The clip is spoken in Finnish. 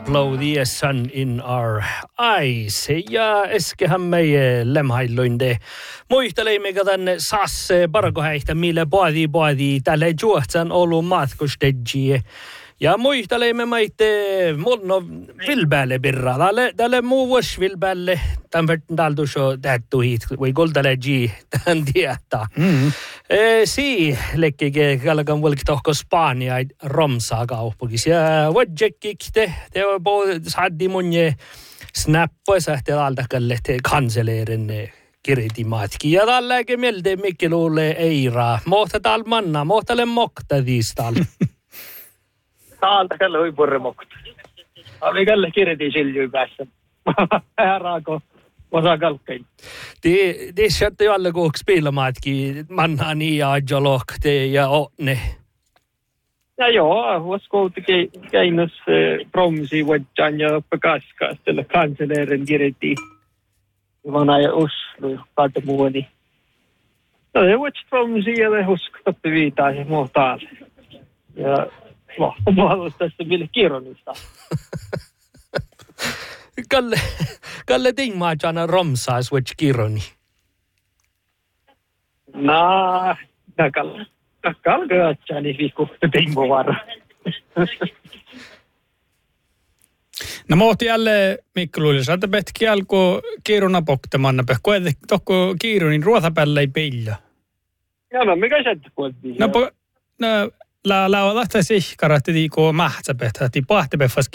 Blow the Sun in Our Eyes. Ja eskehän meie lemhailluinde. Muisteleimme tänne saasse parkohäihtä, mille paadi tälle juohtsan ollut matkustajia. Ja muisteleimme meitte mulno vilbäälle birra. Tälle muu vuosi vilbäälle. Tämän taltus on tähtuhit, voi koltaleji tämän tietää. Lekkikin kalkan vuolki tohko Spania romsaa kauppukis. Ja vuodjekkikte, te on saaddi munje snappoisa, te altakalle te kanseleerin kiritimaatki. Ja tälläkin mieltä Mikkeluulle Eira. Mohta tal manna, mohtalle mokta tiistal. Täältä kalle hui purremokta. Avi kalle kiriti siljuin päässä. Vähän raako osa kalkkein. Det sätter ju alla gåks spelamaatki manna nia ajolokte ja onne. Ja joo, voisikoute keinos promsi vuodjan ja pakaskastella kanseleerin kiriti. Vana ja Oslo katemuoni. No se vuods promsi ja me huskutappi viitaa ja muu taas. Ja mahdollista tässä vielä kirjonista. Kalle tingmaajana romsaas vuods kirjoni. Kalle götsääni viikku tingmovara. No mohti jälleen Mikkeluille, saada petki alkoi kiiruna poktamanna, koet tokko kiirunin ruotapällä ei peillä. Ja mikä se kuitenkin? No lähtäisi ihkaratti tiikoo mähtsäpehtä, ti pahtepeffas